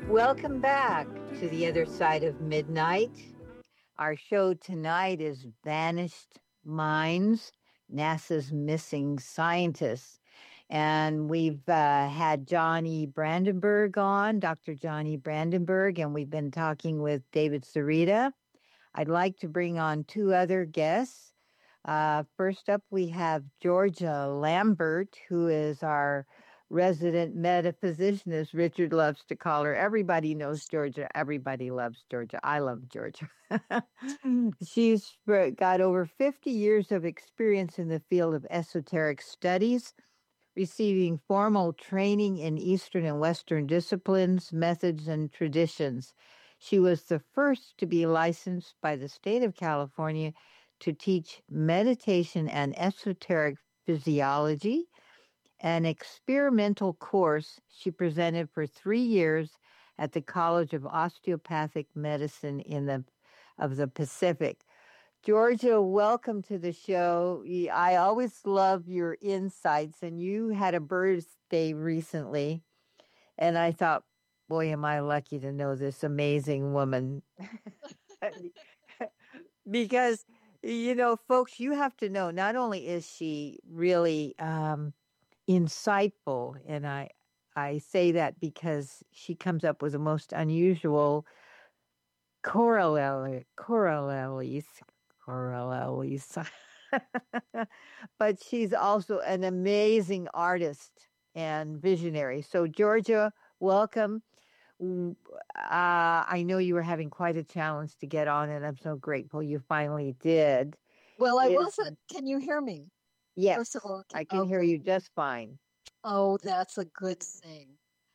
Welcome back to the other side of midnight. Our show tonight is Vanished Minds, NASA's Missing Scientists. And we've had Johnny Brandenburg on, Dr. Johnny Brandenburg, and we've been talking with David Sarita. I'd like to bring on two other guests. First up, we have Georgia Lambert, who is our resident metaphysician, as Richard loves to call her. Everybody knows Georgia. Everybody loves Georgia. I love Georgia. She's got over 50 years of experience in the field of esoteric studies, receiving formal training in Eastern and Western disciplines, methods, and traditions. She was the first to be licensed by the state of California to teach meditation and esoteric physiology, an experimental course she presented for 3 years at the College of Osteopathic Medicine of the Pacific. Georgia, welcome to the show. I always love your insights, and you had a birthday recently, and I thought, boy, am I lucky to know this amazing woman. Because, folks, you have to know, not only is she really insightful, and I say that because she comes up with the most unusual corollaries, but she's also an amazing artist and visionary. So, Georgia, welcome. I know you were having quite a challenge to get on, and I'm so grateful you finally did. Well, I wasn't. Can you hear me? Yes, First of all, I can hear you just fine. Oh, that's a good thing.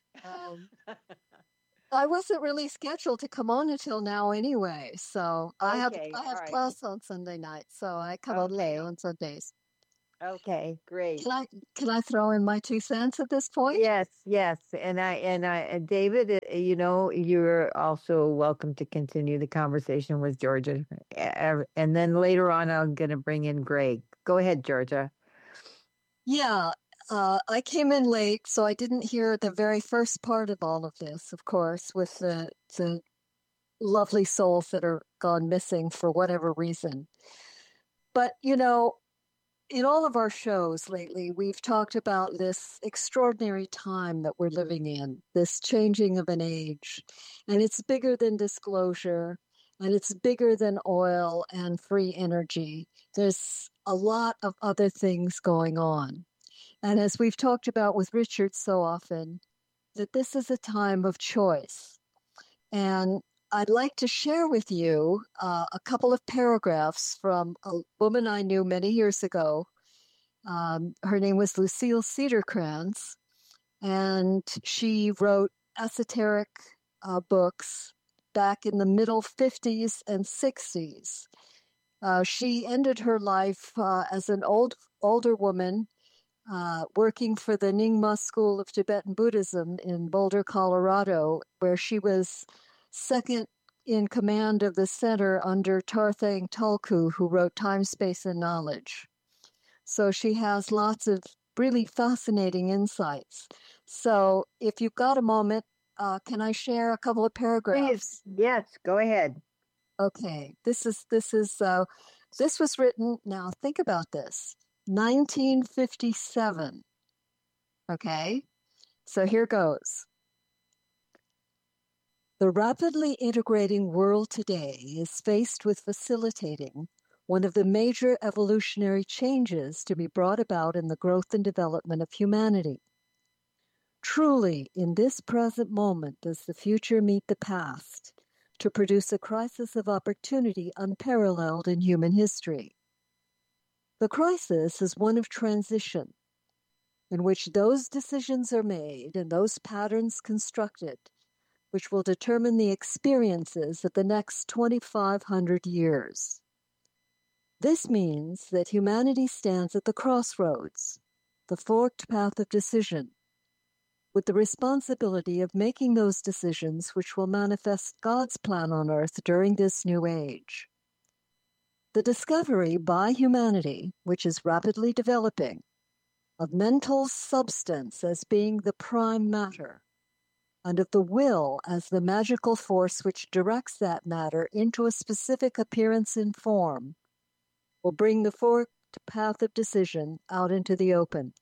I wasn't really scheduled to come on until now anyway, so I have right. class on Sunday night, so I come on late on Sundays. Okay, great. Can I throw in my 2 cents at this point? Yes, and David, you're also welcome to continue the conversation with Georgia, and then later on, I'm going to bring in Greg. Go ahead, Georgia. Yeah, I came in late, so I didn't hear the very first part of all of this, of course, with the lovely souls that are gone missing for whatever reason. But, in all of our shows lately, we've talked about this extraordinary time that we're living in, this changing of an age. And it's bigger than disclosure, and it's bigger than oil and free energy. There's a lot of other things going on. And as we've talked about with Richard so often, that this is a time of choice. And I'd like to share with you a couple of paragraphs from a woman I knew many years ago. Her name was Lucille Cederkrans, and she wrote esoteric books back in the middle 50s and 60s. She ended her life as an older woman working for the Nyingma School of Tibetan Buddhism in Boulder, Colorado, where she was second in command of the center under Tarthang Tulku, who wrote Time, Space, and Knowledge. So she has lots of really fascinating insights. So if you've got a moment, can I share a couple of paragraphs? Please, yes, go ahead. Okay, this was written, now think about this, 1957. Okay, so here goes. The rapidly integrating world today is faced with facilitating one of the major evolutionary changes to be brought about in the growth and development of humanity. Truly, in this present moment does the future meet the past to produce a crisis of opportunity unparalleled in human history. The crisis is one of transition, in which those decisions are made and those patterns constructed which will determine the experiences of the next 2,500 years. This means that humanity stands at the crossroads, the forked path of decision, with the responsibility of making those decisions which will manifest God's plan on earth during this new age. The discovery by humanity, which is rapidly developing, of mental substance as being the prime matter, and of the will as the magical force which directs that matter into a specific appearance and form, will bring the forked path of decision out into the open.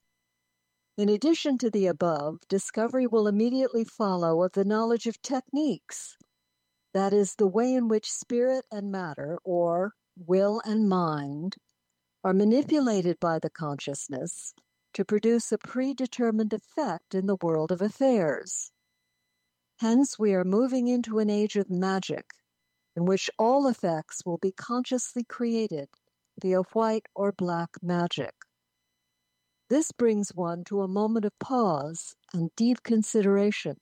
In addition to the above, discovery will immediately follow of the knowledge of techniques, that is, the way in which spirit and matter, or will and mind, are manipulated by the consciousness to produce a predetermined effect in the world of affairs. Hence, we are moving into an age of magic, in which all effects will be consciously created via white or black magic. This brings one to a moment of pause and deep consideration.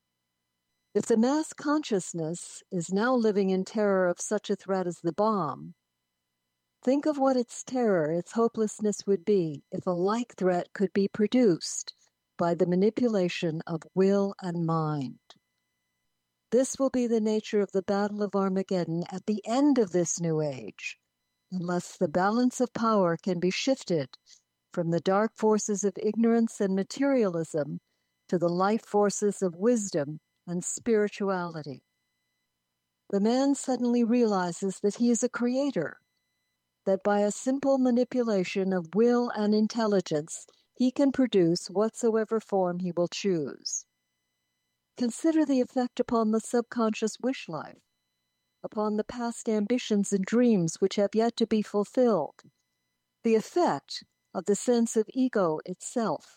If the mass consciousness is now living in terror of such a threat as the bomb, think of what its terror, its hopelessness would be if a like threat could be produced by the manipulation of will and mind. This will be the nature of the Battle of Armageddon at the end of this new age, unless the balance of power can be shifted from the dark forces of ignorance and materialism to the light forces of wisdom and spirituality. The man suddenly realizes that he is a creator, that by a simple manipulation of will and intelligence, he can produce whatsoever form he will choose. Consider the effect upon the subconscious wish life, upon the past ambitions and dreams which have yet to be fulfilled, the effect of the sense of ego itself.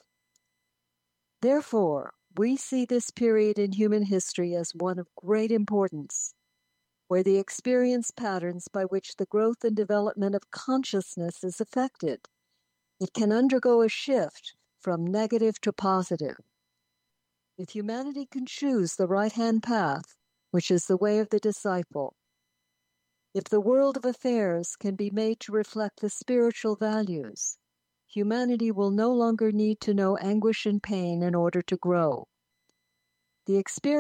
Therefore, we see this period in human history as one of great importance, where the experience patterns by which the growth and development of consciousness is affected. It can undergo a shift from negative to positive. If humanity can choose the right-hand path, which is the way of the disciple, if the world of affairs can be made to reflect the spiritual values, humanity will no longer need to know anguish and pain in order to grow. The experience